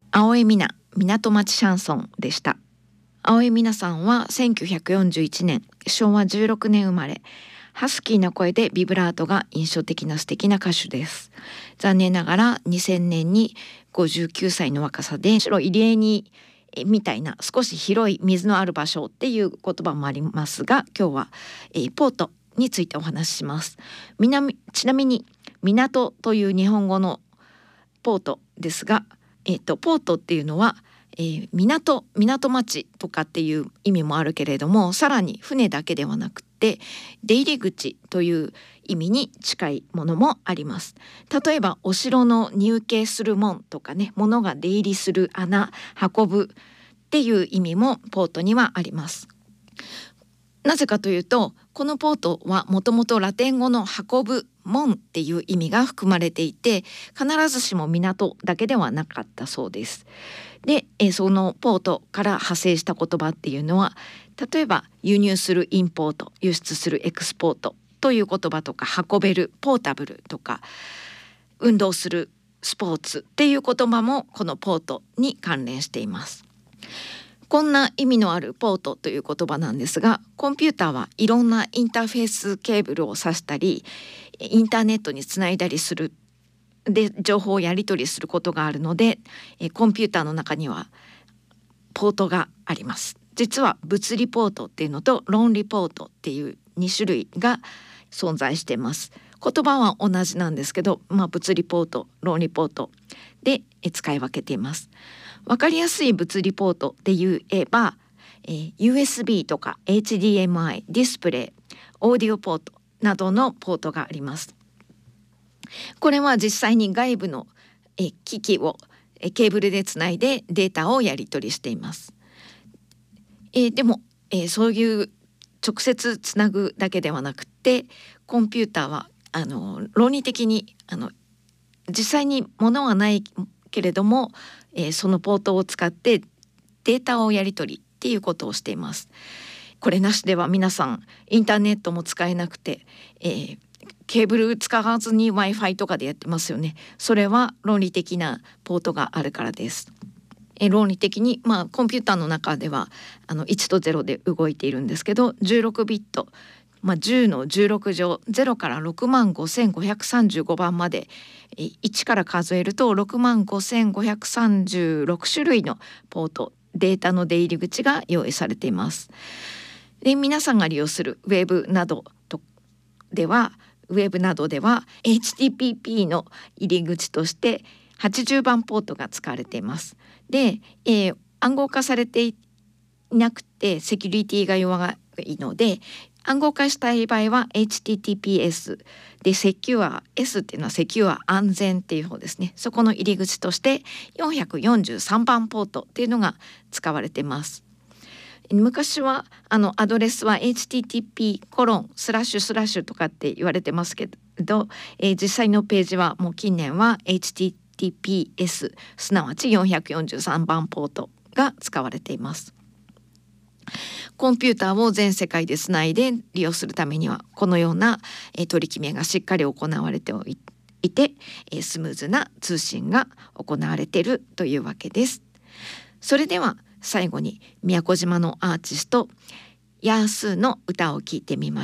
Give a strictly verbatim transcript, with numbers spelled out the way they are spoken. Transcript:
青江美奈港町シャンソンでした。青江美奈さんはせんきゅうひゃくよんじゅういちねんしょうわじゅうろくねん生まれ、ハスキーな声でビブラートが印象的な素敵な歌手です。残念ながらにせんねんにごじゅうきゅうさいの若さで白入江にみたいな少し広い水のある場所っていう言葉もありますが、今日は、えー、ポートについてお話しします。南ちなみに港という日本語のポートですが、えー、とポートっていうのは、えー、港港町とかっていう意味もあるけれども、さらに船だけではなくて出入り口という意味に近いものもあります。例えばお城の入家する門とかね、物が出入りする穴、運ぶっていう意味もポートにはあります。なぜかというと、このポートはもともとラテン語の運ぶ門っていう意味が含まれていて、必ずしも港だけではなかったそうです。で、えそのポートから派生した言葉っていうのは、例えば輸入するインポート、輸出するエクスポートという言葉とか、運べるポータブルとか、運動するスポーツっていう言葉もこのポートに関連しています。こんな意味のあるポートという言葉なんですが、コンピューターはいろんなインターフェースケーブルを挿したり、インターネットにつないだりするで情報をやり取りすることがあるので、コンピューターの中にはポートがあります。実は物理ポートっていうのと論理ポートっていうに種類が存在しています。言葉は同じなんですけど、まあ、物理ポート、論理ポートで使い分けています。わかりやすい物理ポートで言えば、えー、ユーエスビー とか エイチディーエムアイ、ディスプレイ、オーディオポートなどのポートがあります。これは実際に外部の、えー、機器を、えー、ケーブルでつないでデータをやり取りしています。えー、でも、えー、そういう直接つなぐだけではなくて、コンピューターはあの論理的にあの実際に物はないけれども、えー、そのポートを使ってデータをやり取りっていうことをしています。これなしでは皆さんインターネットも使えなくて、えー、ケーブル使わずに Wi-Fi とかでやってますよね。それは論理的なポートがあるからです。えー、論理的に、まあ、コンピューターの中ではあのいちとゼロで動いているんですけど、じゅうろくビット、まあ、じゅうのじゅうろく乗、ゼロからろくまんごせんごひゃくさんじゅうごばんまで、いちから数えるとろくまんごせんごひゃくさんじゅうろく種類のポート、データの出入り口が用意されています。で、皆さんが利用するウェブなどとではウェブなどでは エイチティーピーピー の入り口としてはちじゅうばんポートが使われています。で、えー、暗号化されていなくてセキュリティが弱いので、暗号化したい場合は エイチティーティーピーエス で、セキュア S っていうのはセキュア安全っていう方ですね。そこの入り口としてよんひゃくよんじゅうさんばんポートっていうのが使われています。昔はあのアドレスは エイチティーティーピー コロンスラッシュスラッシュとかって言われてますけど、えー、実際のページはもう近年は エイチティーティーピーエス すなわちよんひゃくよんじゅうさんばんポートが使われています。コンピューターを全世界でつないで利用するためにはこのような、えー、取り決めがしっかり行われておいて、えー、スムーズな通信が行われているというわけです。それでは最後に宮古島のアーティストヤースーの歌を聴いてみましょう。